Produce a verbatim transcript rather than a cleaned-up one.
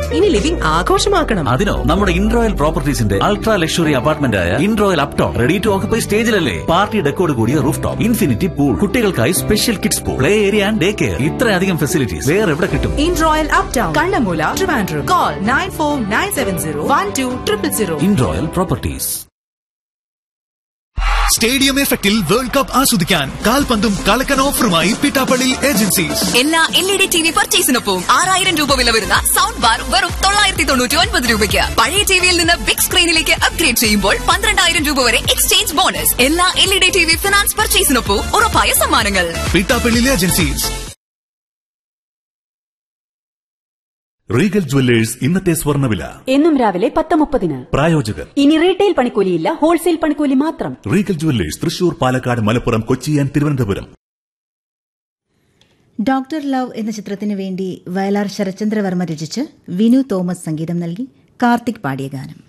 ഇനി ലിവിംഗ് ആഘോഷമാക്കണം. അതിനോ നമ്മുടെ ഇൻറോയൽ പ്രോപ്പർട്ടീസിന്റെ അൾട്രാ ലക്ഷറി അപ്പാർട്ട്മെന്റ് ആയ ഇൻറോയൽ Upton ready to occupy സ്റ്റേജിലല്ലേ. Party ഡെക്കോട് കൂടിയ റൂഫ് ടോപ്പ്, ഇൻഫിനിറ്റി പൂൾ, കുട്ടികൾക്കായി special kids pool, play area and day care. ഇത്രയധികം ഫെസിലിറ്റീസ് വേറെ എവിടെ കിട്ടും? ഇൻറോയൽ uptown, Kannammoola, Trivandrum. Call nine four nine seven zero one two triple zero. ഇൻറോയൽ properties. Stadium എഫക്റ്റിൽ world cup ആസ്വദിക്കാൻ കാൽപന്തും കളക്കൻ ഓഫറുമായി Pittappilly agencies. എല്ലാ L E D T V പർച്ചേസിനൊപ്പം ആറായിരം രൂപ വില വരുന്ന സൗണ്ട് ബാർ വെറും തൊള്ളായിരത്തി തൊണ്ണൂറ്റി ഒൻപത് രൂപയ്ക്ക്. പഴയ ടിവിയിൽ നിന്ന് ബിഗ് സ്ക്രീനിലേക്ക് അപ്ഗ്രേഡ് ചെയ്യുമ്പോൾ പന്ത്രണ്ടായിരം രൂപ വരെ എക്സ്ചേഞ്ച് ബോണസ്. എല്ലാ L E D T V finance പർച്ചേസിനൊപ്പം ഉറപ്പായ സമ്മാനങ്ങൾ. പിട്ടാപ്പള്ളി ഏജൻസീസ്. റീഗൽ ജുവല്ലേഴ്സ് ഇന്നത്തെ സ്വർണ്ണവില എന്നും രാവിലെ പത്ത് മുപ്പതിന്. പ്രായോജകർ. ഇനി റീറ്റെയിൽ പണിക്കൂലിയില്ല, ഹോൾസെയിൽ പണിക്കൂലി മാത്രം. Regal jewellers Thrissur, Palakkad, Malappuram, Kochi and Thiruvananthapuram. Doctor love എന്ന ചിത്രത്തിനു വേണ്ടി വയലാർ ശരത്ചന്ദ്രവർമ്മ രചിച്ച് വിനു തോമസ് സംഗീതം നൽകി കാർത്തിക് പാടിയ ഗാനം.